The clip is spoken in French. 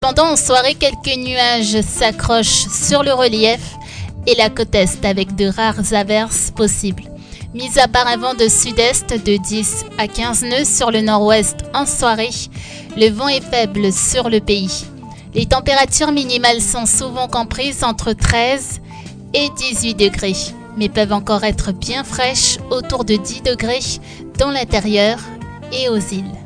Pendant en soirée, quelques nuages s'accrochent sur le relief et la côte est avec de rares averses possibles. Mis à part un vent de sud-est de 10 à 15 nœuds sur le nord-ouest en soirée, le vent est faible sur le pays. Les températures minimales sont souvent comprises entre 13 et 18 degrés, mais peuvent encore être bien fraîches autour de 10 degrés dans l'intérieur et aux îles.